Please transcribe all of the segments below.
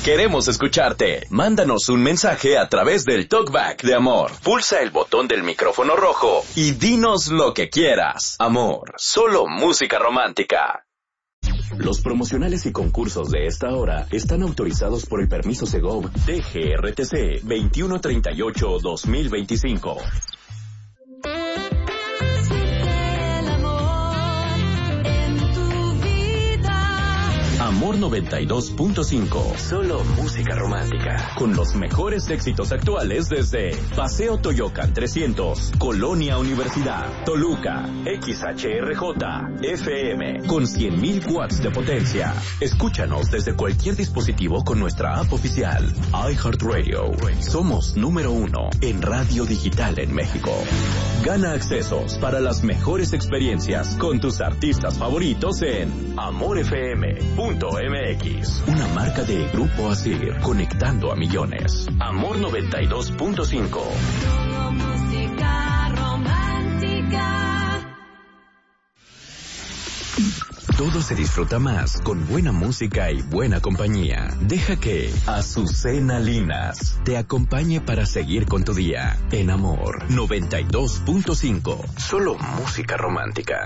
Queremos escucharte. Mándanos un mensaje a través del Talkback de Amor. Pulsa el botón del micrófono rojo y dinos lo que quieras. Amor, solo música romántica. Los promocionales y concursos de esta hora están autorizados por el permiso Segov DGRTC 2138-2025. Amor 92.5. Solo música romántica. Con los mejores éxitos actuales desde Paseo Toyocan 300, Colonia Universidad, Toluca, XHRJ, FM, con 100,000 watts de potencia. Escúchanos desde cualquier dispositivo con nuestra app oficial, iHeartRadio. Somos número 1 en radio digital en México. Gana accesos para las mejores experiencias con tus artistas favoritos en amorfm.mx. Una marca de Grupo Asir, conectando a millones. Amor 92.5. Música romántica. Todo se disfruta más con buena música y buena compañía. Deja que Azucena Linas te acompañe para seguir con tu día. En Amor 92.5. Solo música romántica.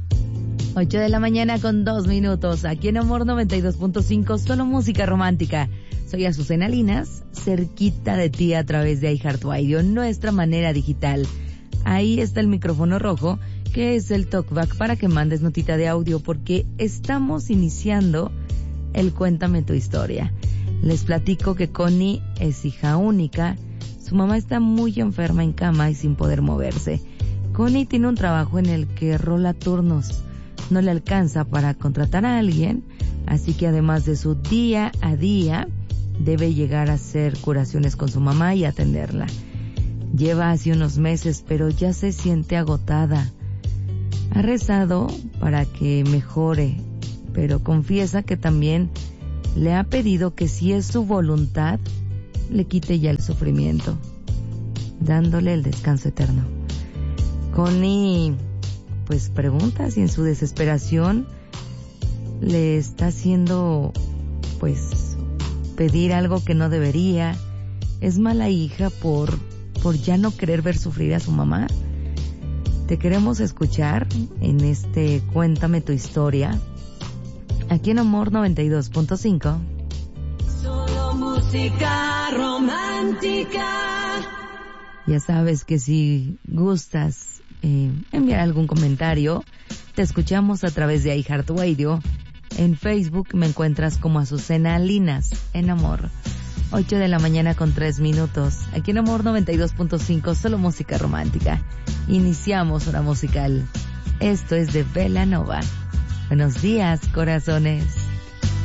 8 de la mañana con 2 minutos. Aquí en Amor 92.5, solo música romántica. Soy Azucena Linas, cerquita de ti a través de iHeartRadio, nuestra manera digital. Ahí está el micrófono rojo, que es el talkback para que mandes notita de audio, porque estamos iniciando el Cuéntame tu historia. Les platico que Connie es hija única. Su mamá está muy enferma en cama y sin poder moverse. Connie tiene un trabajo en el que rola turnos. No le alcanza para contratar a alguien, así que además de su día a día, debe llegar a hacer curaciones con su mamá y atenderla. Lleva hace unos meses, pero ya se siente agotada. Ha rezado para que mejore, pero confiesa que también le ha pedido que si es su voluntad, le quite ya el sufrimiento, dándole el descanso eterno. Connie pues pregunta si en su desesperación le está haciendo pues pedir algo que no debería. ¿Es mala hija por ya no querer ver sufrir a su mamá? Te queremos escuchar en este Cuéntame tu historia, aquí en Amor 92.5. Solo música romántica. Ya sabes que si gustas enviar algún comentario, te escuchamos a través de iHeartRadio. En Facebook me encuentras como Azucena Linas en Amor. 8 de la mañana con 3 minutos. Aquí en Amor 92.5, solo música romántica. Iniciamos hora musical. Esto es de Belanova. Buenos días, corazones.